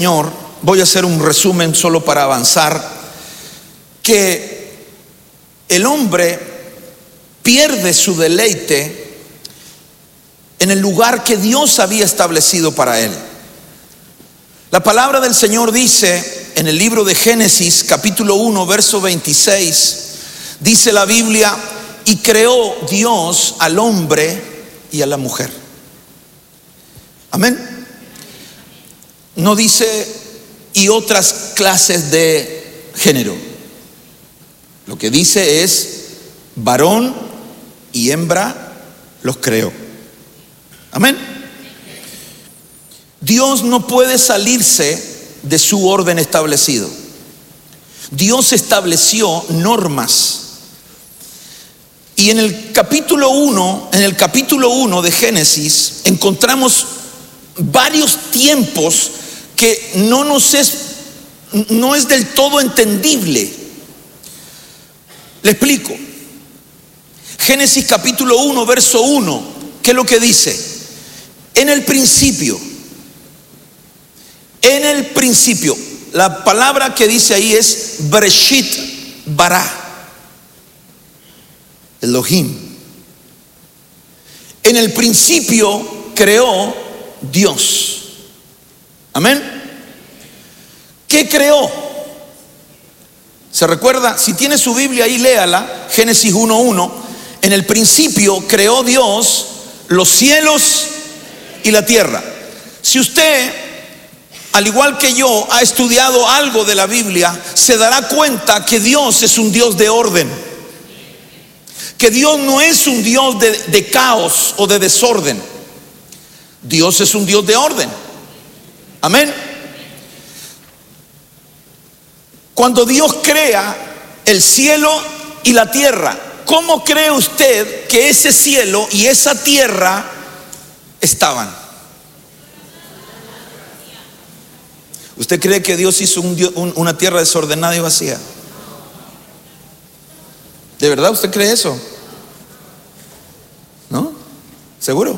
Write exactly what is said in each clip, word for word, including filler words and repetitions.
Señor, voy a hacer un resumen solo para avanzar, que el hombre pierde su deleite en el lugar que Dios había establecido para él. La palabra del Señor dice en el libro de Génesis capítulo uno verso veintiséis, dice la Biblia: y creó Dios al hombre y a la mujer. Amén. No dice y otras clases de género. Lo que dice es varón y hembra los creó. Amén. Dios no puede salirse de su orden establecido. Dios estableció normas. Y en el capítulo uno, en el capítulo uno de Génesis encontramos varios tiempos que no nos es no es del todo entendible. Le explico. Génesis capítulo uno verso uno, ¿qué es lo que dice? En el principio. En el principio. La palabra que dice ahí es Bereshit bara, Elohim. En el principio creó Dios. Amén. ¿Qué creó? ¿Se recuerda? Si tiene su Biblia ahí, léala. Génesis uno uno. En el principio creó Dios los cielos y la tierra. Si usted, al igual que yo, ha estudiado algo de la Biblia, se dará cuenta que Dios es un Dios de orden. Que Dios no es un Dios de, de caos o de desorden. Dios es un Dios de orden. Amén. Cuando Dios crea el cielo y la tierra, ¿cómo cree usted que ese cielo y esa tierra estaban? ¿Usted cree que Dios hizo un Dios, un, una tierra desordenada y vacía? ¿De verdad usted cree eso? ¿No? ¿Seguro?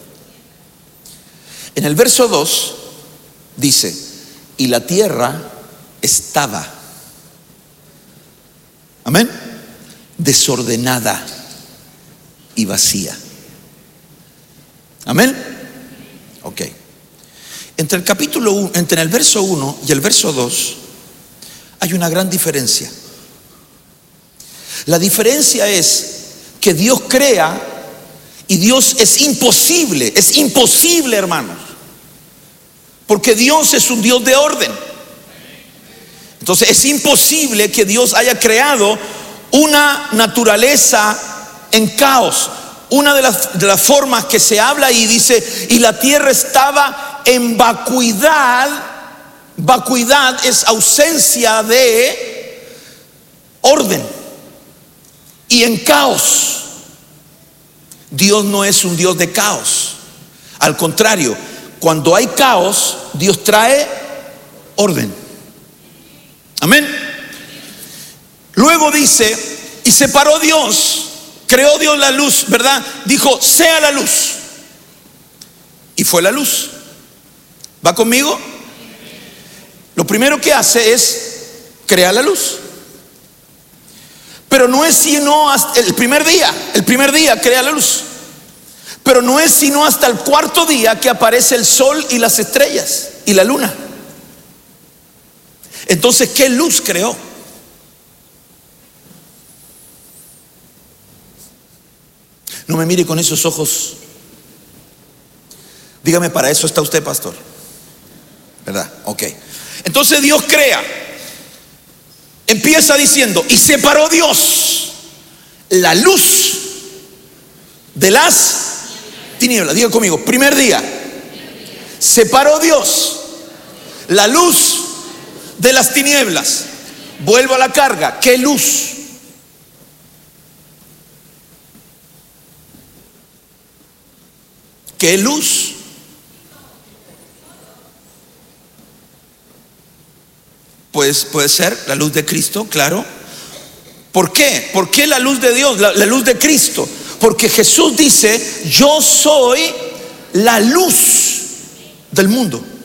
En el verso dos dice: y la tierra estaba, amén, desordenada y vacía. Amén. Ok. Entre el capítulo uno, entre el verso uno y el verso dos hay una gran diferencia. La diferencia es que Dios crea y Dios es imposible, es imposible, hermanos, porque Dios es un Dios de orden. Entonces es imposible que Dios haya creado una naturaleza en caos. Una de las, de las formas que se habla ahí dice: y la tierra estaba en vacuidad. Vacuidad es ausencia de orden y en caos. Dios no es un Dios de caos. Al contrario, cuando hay caos, Dios trae orden. Amén. Luego dice: y separó Dios, creó Dios la luz, ¿verdad? Dijo: sea la luz. Y fue la luz. ¿Va conmigo? Lo primero que hace es crear la luz. Pero no es sino hasta el primer día. El primer día crea la luz. Pero no es sino hasta el cuarto día que aparece el sol y las estrellas y la luna. Entonces, ¿qué luz creó? No me mire con esos ojos. Dígame, para eso está usted, pastor, ¿verdad? Ok. Entonces Dios crea. Empieza diciendo: y separó Dios la luz de las tinieblas. Diga conmigo: primer día. Separó Dios la luz de las tinieblas. Vuelvo a la carga. ¿Qué luz? ¿Qué luz? Pues puede ser la luz de Cristo, claro. ¿Por qué? ¿Por qué la luz de Dios? La, la luz de Cristo. Porque Jesús dice: yo soy la luz del mundo.